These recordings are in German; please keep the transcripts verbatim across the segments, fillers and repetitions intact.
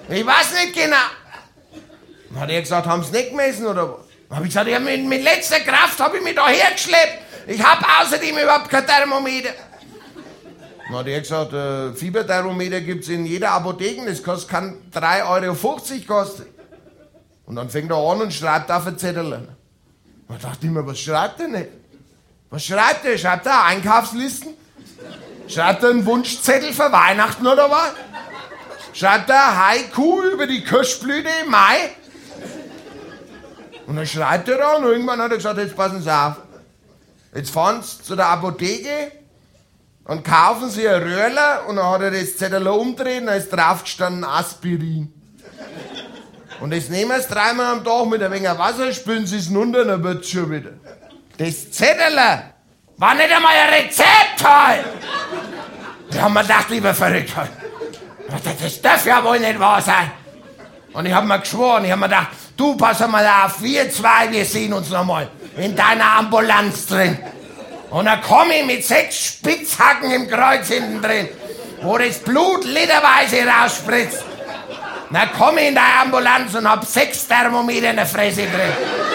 Ich weiß nicht genau. Dann hat er gesagt, haben Sie nicht gemessen oder was? Dann hab ich gesagt, ja, mit, mit letzter Kraft habe ich mich da hergeschleppt. Ich hab außerdem überhaupt kein Thermometer. Dann hat er gesagt, äh, Fieberthermometer gibt's in jeder Apotheke, das kostet, kann drei Euro fünfzig kosten. Und dann fängt er an und schreibt auf ein Zettel. Da dachte ich mir, was schreibt er nicht? Was schreibt er? Schreibt er Einkaufslisten? Schreibt er einen Wunschzettel für Weihnachten oder was? Schreibt er Haiku über die Kirschblüte im Mai? Und dann schreibt er da und irgendwann hat er gesagt, jetzt passen Sie auf. Jetzt fahren Sie zu der Apotheke und kaufen Sie ein Röhrler und dann hat er das Zettel umdreht und da ist drauf gestanden Aspirin. Und das nehmen Sie dreimal am Tag mit ein wenig Wasser, spülen Sie es runter und dann wird's schon wieder. Das Zettel war nicht einmal ein Rezept halt. Da haben wir gedacht, lieber verrückt halt. Das darf ja wohl nicht wahr sein. Und ich hab mir geschworen, ich hab mir gedacht, du pass mal auf, wir zwei, wir sehen uns noch mal in deiner Ambulanz drin. Und dann komm ich mit sechs Spitzhacken im Kreuz hinten drin, wo das Blut literweise rausspritzt. Dann komm ich in deine Ambulanz und hab sechs Thermometer in der Fresse drin.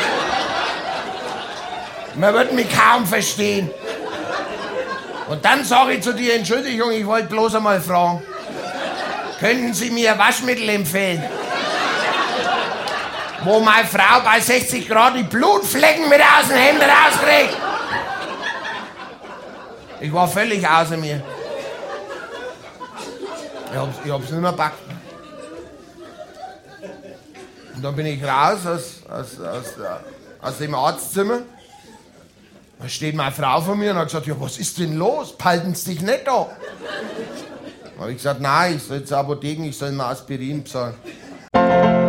Man wird mich kaum verstehen. Und dann sage ich zu dir, Entschuldigung, ich wollte bloß einmal fragen, könnten Sie mir Waschmittel empfehlen, wo meine Frau bei sechzig Grad die Blutflecken mit aus dem Hemd rauskriegt? Ich war völlig außer mir. Ich hab's, ich hab's nicht mehr gepackt. Und dann bin ich raus aus, aus, aus, aus dem Arztzimmer. Da steht meine Frau vor mir und hat gesagt, ja, was ist denn los? Palten Sie dich nicht da? Da habe ich gesagt, nein, ich soll zur Apotheke, ich soll mir Aspirin bezahlen.